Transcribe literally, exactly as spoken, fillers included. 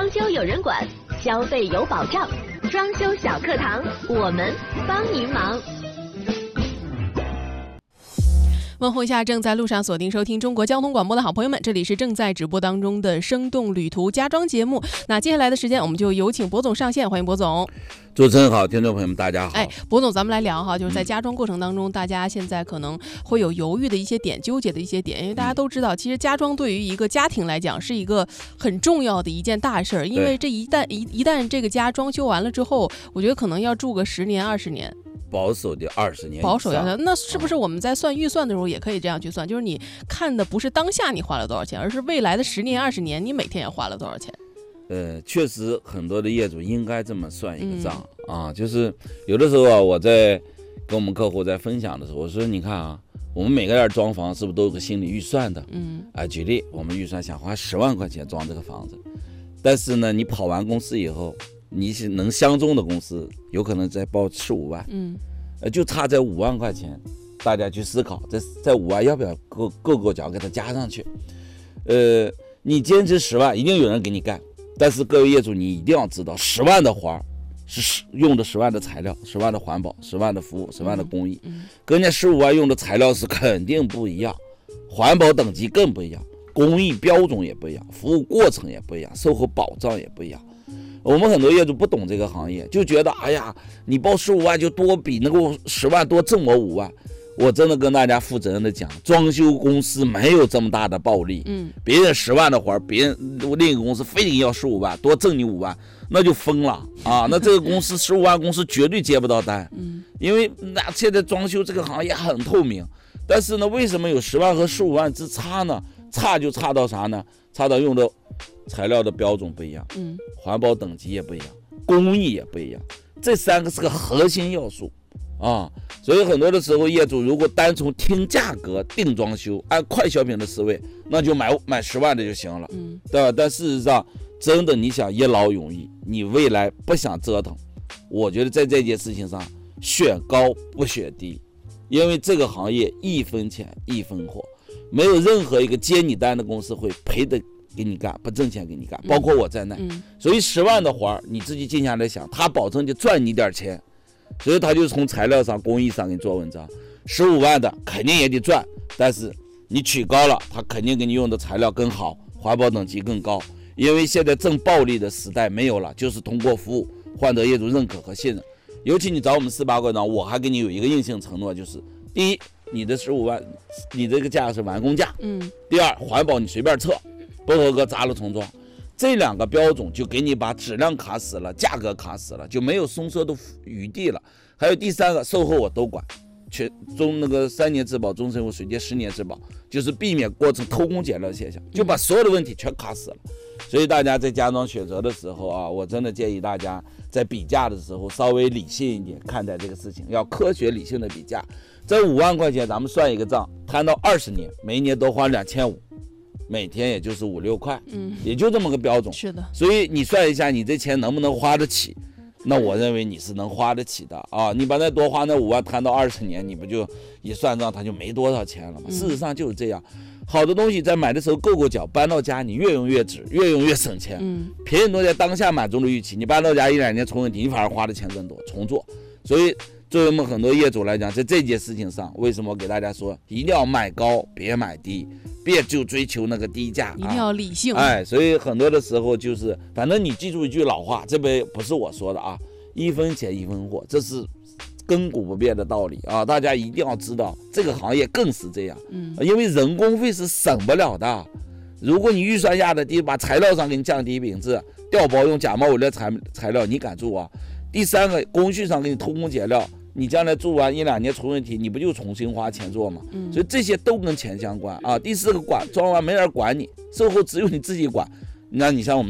装修有人管，消费有保障。装修小课堂，我们帮您忙。 问候一下正在路上锁定收听中国交通广播的好朋友们，这里是正在直播当中的生动旅途家装节目。那接下来的时间我们就有请博总上线，欢迎博总。 主持人好，听众朋友们大家好。 哎，博总，咱们来聊哈，就是在家装过程当中、嗯、大家现在可能会有犹豫的一些点，纠结的一些点，因为大家都知道、嗯、其实家装对于一个家庭来讲是一个很重要的一件大事儿，因为这一旦一一旦这个家装修完了之后，我觉得可能要住个十年二十年， 保守的二十年， 保守的。那是不是我们在算预算的时候也可以这样去算？就是你看的不是当下你花了多少钱，而是未来的十年、二十年你每天也花了多少钱？ 呃，确实很多的业主应该这么算一个账、嗯、啊。就是有的时候啊，我在跟我们客户在分享的时候，我说你看啊，我们每个人装房是不是都有个心理预算的？嗯，啊，举例，我们预算想花十万块钱装这个房子，但是呢，你跑完公司以后，你是能相中的公司，有可能再报十五万，嗯，呃，就差这五万块钱，大家去思考，这这五万要不要够够够脚给它加上去？呃，你坚持十万，一定有人给你干，但是各位业主，你一定要知道，十万的活是用的十万的材料，十万的环保，十万的服务，十万的工艺，嗯嗯、跟人家十五万用的材料是肯定不一样，环保等级更不一样，工艺标准也不一样，服务过程也不一样，售后保障也不一样。我们很多业主不懂这个行业，就觉得哎呀，你报十五万就多比那个十万多挣我五万。我真的跟大家负责任的讲，装修公司没有这么大的暴利。嗯，别人十万的活，别人另一个公司非得要十五万，多挣你五万，那就疯了啊！那这个公司十五万公司绝对接不到单。嗯，因为那现在装修这个行业很透明，但是呢，为什么有十万和十五万之差呢？差就差到啥呢？差到用的材料的标准不一样，嗯，环保等级也不一样，工艺也不一样，这三个是个核心要素。啊，所以很多的时候，业主如果单从听价格定装修，按快消品的思维，那就买买十万的就行了，嗯，对吧？但事实上，真的你想一劳永逸，你未来不想折腾，我觉得在这件事情上选高不选低，因为这个行业一分钱一分货，没有任何一个接你单的公司会赔的给你干，不挣钱给你干，包括我在内。嗯嗯、所以十万的活你自己静下来想，他保证就赚你点钱。所以他就从材料上工艺上给你做文章，十五万的肯定也得赚，但是你取高了，他肯定给你用的材料更好，环保等级更高。因为现在正暴利的时代没有了，就是通过服务换得业主认可和信任。尤其你找我们四八馆长，我还给你有一个硬性承诺，就是第一，你的十五万，你这个价是完工价，嗯；第二，环保你随便测，不合格砸了重装。这两个标准就给你把质量卡死了，价格卡死了，就没有松缩的余地了。还有第三个，售后我都管，全中那个三年质保、终身服水电十年质保，就是避免过程偷工减料现象，就把所有的问题全卡死了。所以大家在家装选择的时候啊，我真的建议大家在比价的时候稍微理性一点看待这个事情，要科学理性的比价。这五万块钱咱们算一个账，摊到二十年，每一年都花两千五。每天也就是五六块，嗯，也就这么个标准。 是的， 所以你算一下，你这钱能不能花得起？那我认为你是能花得起的啊！你把那多花那五万摊到二十年，你不就一算账，它就没多少钱了吗？嗯、事实上就是这样。好的东西在买的时候够够脚，搬到家你越用越值，越用越省钱。嗯，便宜东西在当下满足了预期，你搬到家一两年出问题，你反而花的钱更多，重做。所以作为我们很多业主来讲，在这件事情上，为什么我给大家说一定要买高，别买低？别就追求那个低价， 一定要理性。 啊、哎，所以很多的时候就是，反正你记住一句老话，这边不是我说的啊，一分钱一分货，这是亘古不变的道理啊！大家一定要知道，这个行业更是这样，嗯，因为人工费是省不了的。如果你预算压的低，把材料上给你降低品质，调包用假冒伪劣材材料，你敢做啊？第三个，工序上给你偷工减料。你将来做完一两年出问题，你不就重新花钱做吗？嗯，所以这些都跟钱相关啊。第四个管装完没人管你，售后只有你自己管。那你像我们。